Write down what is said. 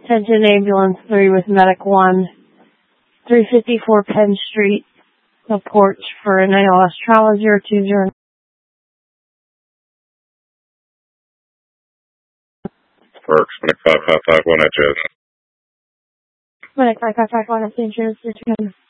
Attention Ambulance 3 with Medic 1, 354 Penn Street, the porch for an ALS trauma 020. Works, Medic 5551 at Jess. Medic 5551 at St. Joe's,